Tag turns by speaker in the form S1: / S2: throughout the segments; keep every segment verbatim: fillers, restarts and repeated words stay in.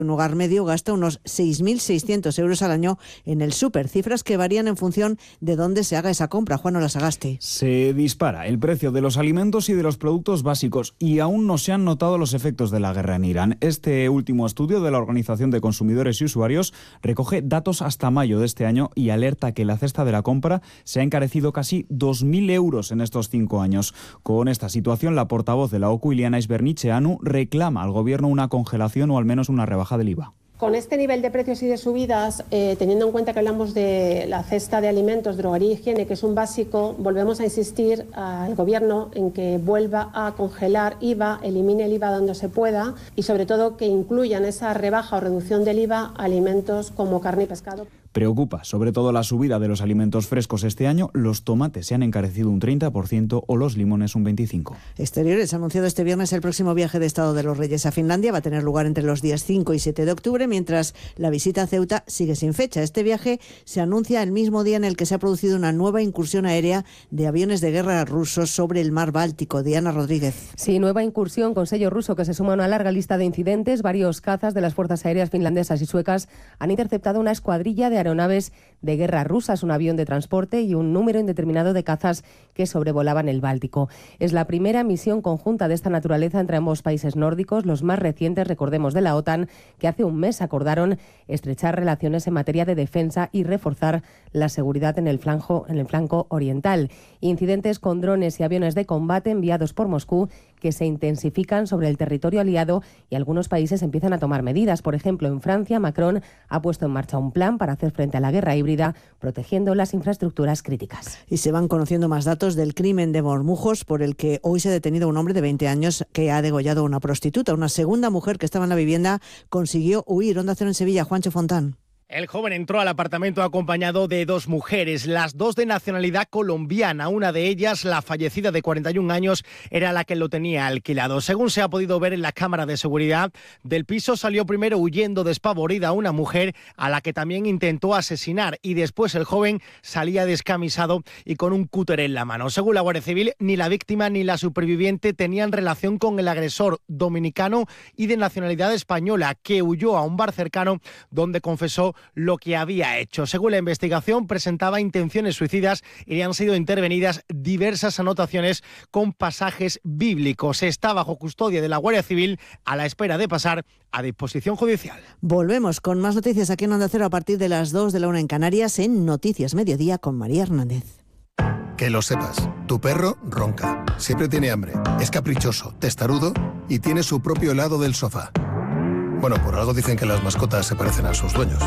S1: Un hogar medio gasta unos seis mil seiscientos euros al año en el súper, cifras que varían en función de dónde se haga esa compra. Juan Olasagaste.
S2: Se dispara el precio de los alimentos y de los productos básicos y aún no se han notado los efectos de la guerra en Irán. Este último estudio de la Organización de Consumidores y Usuarios recoge datos hasta mayo de este año y alerta que la cesta de la compra se ha encarecido casi dos mil euros en estos cinco años. Con esta situación, la portavoz de la OCU, Iliana Isbernicheanu, reclama al gobierno una congelación o al menos una rebaja del I V A.
S3: Con este nivel de precios y de subidas, eh, teniendo en cuenta que hablamos de la cesta de alimentos, droguería y higiene, que es un básico, volvemos a insistir al Gobierno en que vuelva a congelar I V A, elimine el I V A donde se pueda y sobre todo que incluyan esa rebaja o reducción del I V A a alimentos como carne y pescado.
S2: Preocupa sobre todo la subida de los alimentos frescos este año. Los tomates se han encarecido un treinta por ciento o los limones un veinticinco por ciento.
S1: Exteriores ha anunciado este viernes el próximo viaje de Estado de los Reyes a Finlandia. Va a tener lugar entre los días cinco y siete de octubre, mientras la visita a Ceuta sigue sin fecha. Este viaje se anuncia el mismo día en el que se ha producido una nueva incursión aérea de aviones de guerra rusos sobre el mar Báltico. Diana Rodríguez.
S4: Sí, nueva incursión con sello ruso que se suma a una larga lista de incidentes. Varios cazas de las fuerzas aéreas finlandesas y suecas han interceptado una escuadrilla de aeronaves de guerra rusas, un avión de transporte y un número indeterminado de cazas que sobrevolaban el Báltico. Es la primera misión conjunta de esta naturaleza entre ambos países nórdicos, los más recientes, recordemos, de la OTAN, que hace un mes acordaron estrechar relaciones en materia de defensa y reforzar la seguridad en el flanco, en el flanco oriental. Incidentes con drones y aviones de combate enviados por Moscú que se intensifican sobre el territorio aliado y algunos países empiezan a tomar medidas. Por ejemplo, en Francia, Macron ha puesto en marcha un plan para hacer frente a la guerra híbrida, protegiendo las infraestructuras críticas.
S1: Y se van conociendo más datos del crimen de Mormujos, por el que hoy se ha detenido un hombre de veinte años que ha degollado a una prostituta. Una segunda mujer que estaba en la vivienda consiguió huir. Onda Cero en Sevilla, Juancho Fontán.
S5: El joven entró al apartamento acompañado de dos mujeres, las dos de nacionalidad colombiana. Una de ellas, la fallecida de cuarenta y un años, era la que lo tenía alquilado. Según se ha podido ver en la cámara de seguridad, del piso salió primero huyendo despavorida una mujer a la que también intentó asesinar y después el joven salía descamisado y con un cúter en la mano. Según la Guardia Civil, ni la víctima ni la superviviente tenían relación con el agresor dominicano y de nacionalidad española, que huyó a un bar cercano donde confesó lo que había hecho. Según la investigación, presentaba intenciones suicidas y le han sido intervenidas diversas anotaciones con pasajes bíblicos. Está bajo custodia de la Guardia Civil a la espera de pasar a disposición judicial.
S1: Volvemos con más noticias aquí en Onda Cero a partir de las dos de la una en Canarias en Noticias Mediodía con María Hernández.
S6: Que lo sepas, tu perro ronca, siempre tiene hambre, es caprichoso, testarudo y tiene su propio lado del sofá. Bueno, por algo dicen que las mascotas se parecen a sus dueños.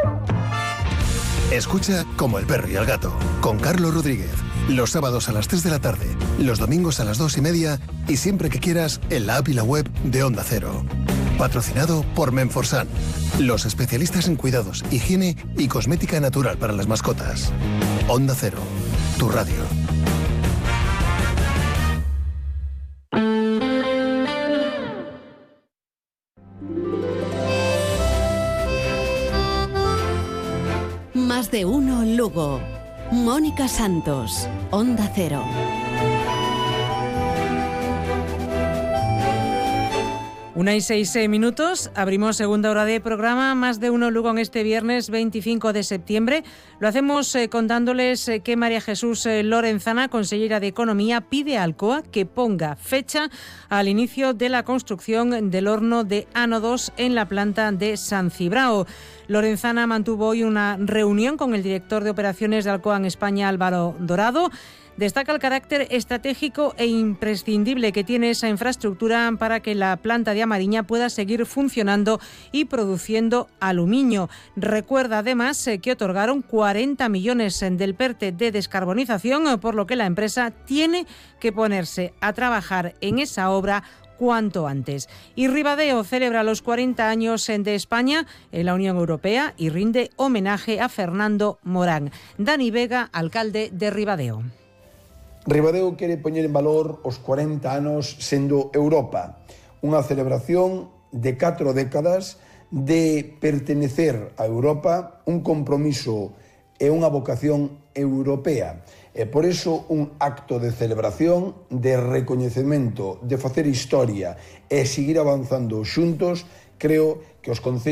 S6: Escucha Como el perro y el gato, con Carlos Rodríguez. Los sábados a las tres de la tarde, los domingos a las dos y media y siempre que quieras en la app y la web de Onda Cero. Patrocinado por Menforsan, los especialistas en cuidados, higiene y cosmética natural para las mascotas. Onda Cero, tu radio.
S7: Más de uno Lugo. Mónica Santos, Onda Cero.
S8: Una y seis minutos, abrimos segunda hora de programa, Más de uno Lugo en este viernes veinticinco de septiembre. Lo hacemos eh, contándoles eh, que María Jesús eh, Lorenzana, consellera de Economía, pide a Alcoa que ponga fecha al inicio de la construcción del horno de ánodos en la planta de San Cibrao. Lorenzana mantuvo hoy una reunión con el director de operaciones de Alcoa en España, Álvaro Dorado. Destaca el carácter estratégico e imprescindible que tiene esa infraestructura para que la planta de Amariña pueda seguir funcionando y produciendo aluminio. Recuerda además que otorgaron cuarenta millones del PERTE de descarbonización, por lo que la empresa tiene que ponerse a trabajar en esa obra cuanto antes. Y Ribadeo celebra los cuarenta años de España en la Unión Europea y rinde homenaje a Fernando Morán. Dani Vega, alcalde de Ribadeo.
S9: Ribadeo quere poñer en valor os cuarenta anos sendo Europa, unha celebración de catro décadas de pertenecer a Europa, un compromiso e unha vocación europea. E por iso un acto de celebración, de recoñecemento, de facer historia e seguir avanzando xuntos. Creo que os concellos